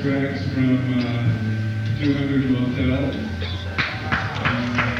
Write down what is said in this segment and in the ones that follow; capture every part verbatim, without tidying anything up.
tracks from uh, two hundred Motels. And, uh,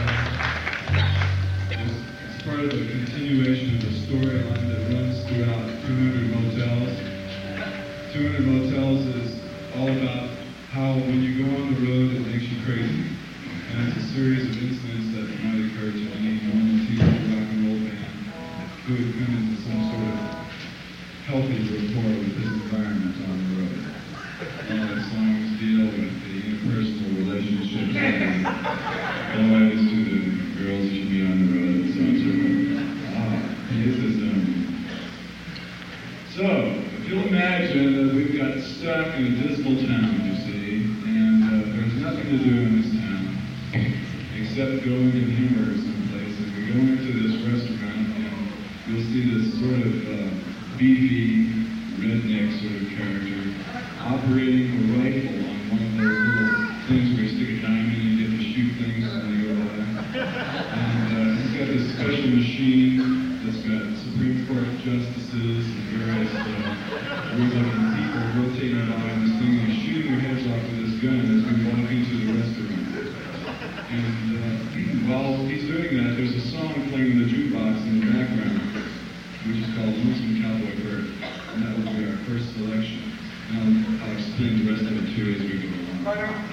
it's part of the continuation of the storyline that runs throughout two hundred Motels. two hundred Motels is all about how when you go on the road it makes you crazy. And it's a series of incidents that might occur to any normal teenage rock and roll band who would come into some sort of healthy rapport with this environment on the road. All the songs deal with the interpersonal relationships and the boys to the girls that you meet on the road and so on and so forth. Ah, this is um. So, if you'll imagine that we've got stuck in a dismal town, you see, and uh, there's nothing to do in this town except go and get hamburgers someplace, and we go into this restaurant and you'll see this sort of uh, beefy, redneck sort of character operating a rifle on one of those little things where you stick a diamond in and get to shoot things when they go by. And uh, he's got this special machine that's got Supreme Court justices and various uh, weird-looking people rotating by on this thing, and he's shooting their heads off with this gun as we walk into the restaurant. And uh, while he's doing that, there's a song playing in the jukebox in the background, which is called Lonesome Cowboy Bird. And that will be our first selection. And I'll, I'll explain the rest of it too as we go along.